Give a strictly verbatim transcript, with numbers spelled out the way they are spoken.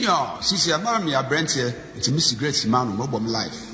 Junior, sisi ama me abrante, ntimi cigarette man no bom life.